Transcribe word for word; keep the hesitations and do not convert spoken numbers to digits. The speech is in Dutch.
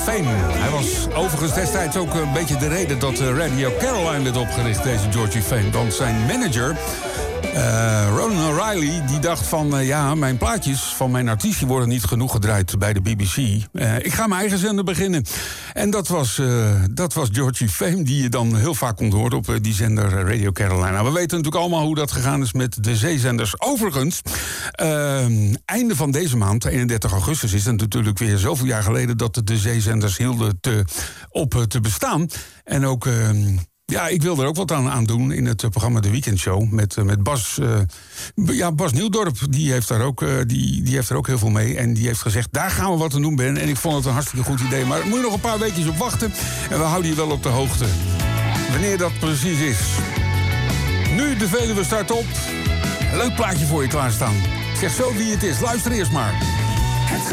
Fame. Hij was overigens destijds ook een beetje de reden dat Radio Caroline werd opgericht, deze Georgie Fame. Want zijn manager, uh, Ronan O'Reilly, die dacht van... Uh, ja, mijn plaatjes van mijn artiesten worden niet genoeg gedraaid bij de B B C. Uh, ik ga mijn eigen zender beginnen. En dat was, uh, dat was Georgie Fame, die je dan heel vaak kon horen op uh, die zender Radio Caroline. Nou, we weten natuurlijk allemaal hoe dat gegaan is met de zeezenders. Overigens, uh, einde van deze maand, eenendertig augustus, is het natuurlijk weer zoveel jaar geleden dat de zeezenders hielden te, op uh, te bestaan. En ook... Uh, Ja, ik wil er ook wat aan, aan doen in het programma De Weekendshow met, met Bas, uh, ja, Bas Nieuwdorp. Die heeft, daar ook, uh, die, die heeft er ook heel veel mee. En die heeft gezegd, daar gaan we wat aan doen, Ben. En ik vond het een hartstikke goed idee. Maar daar moet je nog een paar weekjes op wachten. En we houden je wel op de hoogte wanneer dat precies is. Nu de Veluwe start op. Leuk plaatje voor je klaarstaan. Ik zeg zo wie het is. Luister eerst maar. Het